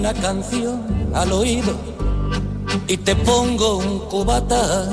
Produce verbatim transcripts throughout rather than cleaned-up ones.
Una canción al oído y te pongo un cubata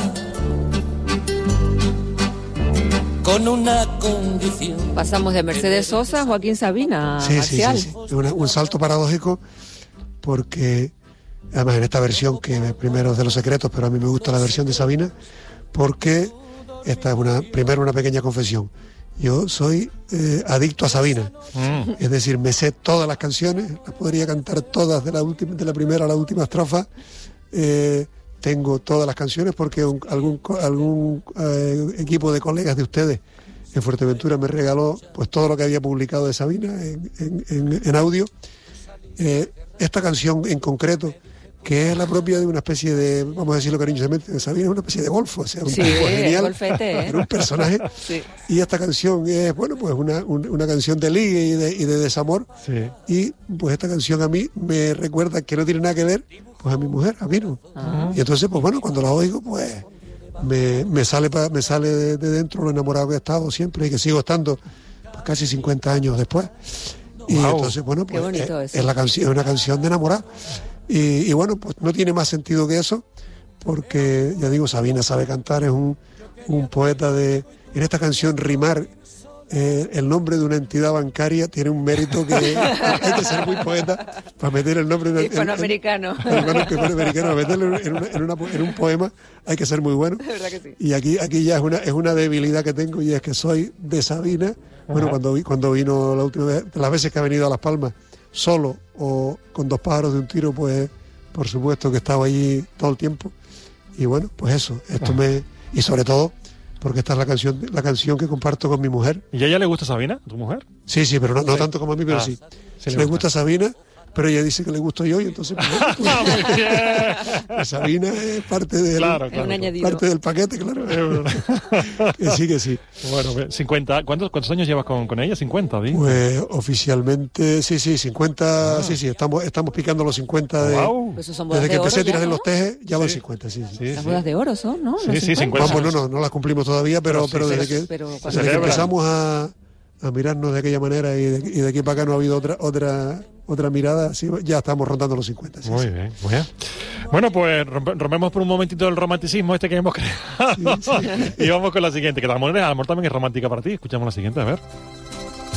con una condición. Pasamos de Mercedes Sosa a Joaquín Sabina, sí, Marcial. Sí, sí, sí. Una, un salto paradójico porque, además en esta versión, que primero es de Los Secretos, pero a mí me gusta la versión de Sabina, porque esta es una, primero una pequeña confesión. Yo soy eh, adicto a Sabina, mm. es decir, me sé todas las canciones, las podría cantar todas de la, última, de la primera a la última estrofa, eh, tengo todas las canciones porque un, algún, algún eh, equipo de colegas de ustedes en Fuerteventura me regaló pues todo lo que había publicado de Sabina en, en, en, en audio. Eh, esta canción en concreto, que es la propia de una especie de, vamos a decirlo cariñosamente, de Sabina, es una especie de golfo, o sea, un sí, tipo genial, golfete, ¿eh? Era un personaje, sí. Y esta canción es, bueno, pues una, un, una canción de ligue y de, y de desamor, sí. Y pues esta canción a mí me recuerda que no tiene nada que ver, pues a mi mujer, a mí no, uh-huh. Y entonces, pues bueno, cuando la oigo, pues me, me sale pa, me sale de, de dentro lo enamorado que he estado siempre y que sigo estando pues, casi cincuenta años después, y wow. Entonces, bueno, pues es, es, la canción, es una canción de enamorado. Y, y bueno, pues no tiene más sentido que eso, porque, ya digo, Sabina sabe cantar, es un, un poeta de... En esta canción rimar eh, el nombre de una entidad bancaria tiene un mérito que hay que ser muy poeta para meter el nombre... de hispanoamericano. Hispanoamericano, para meterlo en, una, en, una, en un poema hay que ser muy bueno. De verdad que sí. Y aquí, aquí ya es una, es una debilidad que tengo, y es que soy de Sabina. Bueno, cuando, cuando vino la última vez, las veces que ha venido a Las Palmas, solo o con dos pájaros de un tiro, pues por supuesto que estaba allí todo el tiempo. Y bueno, pues eso, esto me... Y sobre todo, porque esta es la canción la canción que comparto con mi mujer. ¿Y a ella le gusta Sabina, tu mujer? Sí, sí, pero no, no tanto como a mí, pero ah, sí. sí. Le, le gusta Sabina, pero ella dice que le gusto yo, y entonces... Pues, pues, Sabina es parte del, claro, claro, es parte del paquete, claro. Que sí, que sí. Bueno, cincuenta, ¿cuántos, cuántos años llevas con, con ella? ¿cincuenta? ¿Sí? Pues oficialmente, sí, sí, cincuenta, ah. sí, sí, estamos, estamos picando los cincuenta de... Wow. Pues son bodas desde de que empecé oro a tirar ya, en ¿no? los tejes, ya sí. Van cincuenta, sí, sí. sí Las sí. bodas de oro son, ¿no? Sí, sí, cincuenta. Vamos, no, no, no las cumplimos todavía, pero, pero, pero desde, que, pero desde que empezamos a... a mirarnos de aquella manera, y de, y de aquí para acá no ha habido otra otra otra mirada, así, ya estamos rondando los cincuenta. Sí, muy sí. bien, muy bien. Bueno, pues rompemos por un momentito el romanticismo este que hemos creado, sí, sí. Y vamos con la siguiente, que también, a lo mejor también es romántica para ti. Escuchamos la siguiente, a ver.